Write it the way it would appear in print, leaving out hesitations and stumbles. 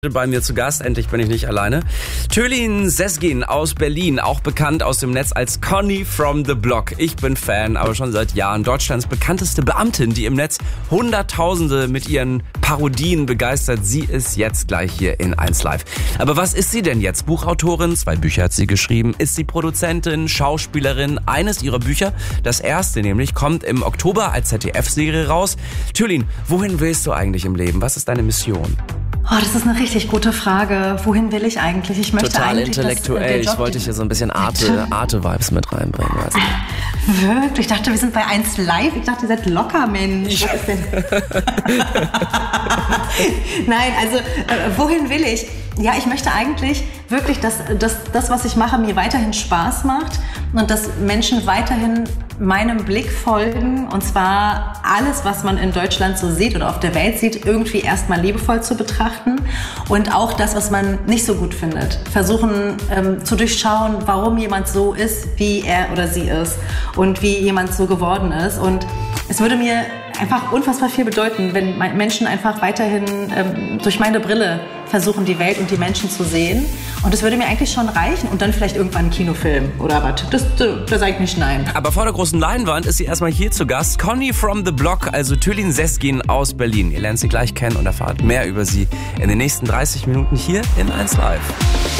Bei mir zu Gast, endlich bin ich nicht alleine. Tülin Sezgin aus Berlin, auch bekannt aus dem Netz als Conny from the Block. Ich bin Fan, aber schon seit Jahren. Deutschlands bekannteste Beamtin, die im Netz Hunderttausende mit ihren Parodien begeistert. Sie ist jetzt gleich hier in 1 Live. Aber was ist sie denn jetzt? Buchautorin, 2 Bücher hat sie geschrieben. Ist sie Produzentin, Schauspielerin? Eines ihrer Bücher, das erste nämlich, kommt im Oktober als ZDF-Serie raus. Tülin, wohin willst du eigentlich im Leben? Was ist deine Mission? Oh, das ist eine richtig gute Frage. Wohin will ich eigentlich? Ich möchte total eigentlich, intellektuell. Ich wollte hier so ein bisschen Arte-Vibes mit reinbringen. Weißt du? Wirklich? Ich dachte, wir sind bei 1 Live. Ich dachte, ihr seid locker, Mensch. Nein, also wohin will ich? Ja, ich möchte eigentlich wirklich, dass das, was ich mache, mir weiterhin Spaß macht und dass Menschen weiterhin meinem Blick folgen, und zwar alles, was man in Deutschland so sieht oder auf der Welt sieht, irgendwie erstmal liebevoll zu betrachten und auch das, was man nicht so gut findet, versuchen zu durchschauen, warum jemand so ist, wie er oder sie ist und wie jemand so geworden ist. Und es würde mir einfach unfassbar viel bedeuten, wenn Menschen einfach weiterhin durch meine Brille versuchen, die Welt und die Menschen zu sehen. Und das würde mir eigentlich schon reichen. Und dann vielleicht irgendwann einen Kinofilm oder was. Das sage ich nicht nein. Aber vor der großen Leinwand ist sie erstmal hier zu Gast. Conny from the Block, also Tülin Sezgin aus Berlin. Ihr lernt sie gleich kennen und erfahrt mehr über sie in den nächsten 30 Minuten hier in 1 Live.